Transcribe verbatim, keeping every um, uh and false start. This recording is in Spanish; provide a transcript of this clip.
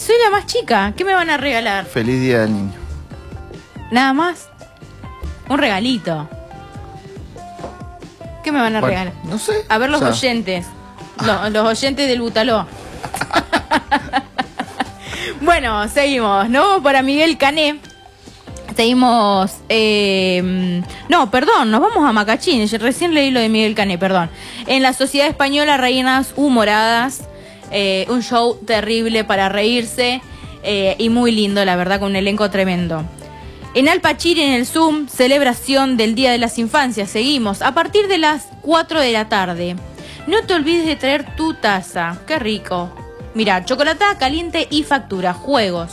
soy la más chica. ¿Qué me van a regalar? Feliz Día del Niño. Nada más. Un regalito. ¿Qué me van a Bueno, regalar? no sé. A ver los o sea, oyentes. Los, los oyentes del Butaló. Bueno, seguimos. Nos vamos para Miguel Cané. Seguimos. Eh, no, perdón, nos vamos a Macachín. Yo recién leí lo de Miguel Cané, perdón. En la Sociedad Española, Reinas Humoradas. Eh, un show terrible para reírse. Eh, y muy lindo, la verdad, con un elenco tremendo. En Alpachiri, en el Zoom, celebración del Día de las Infancias. Seguimos a partir de las cuatro de la tarde. No te olvides de traer tu taza. Qué rico. Mirá, chocolatada caliente y factura, juegos,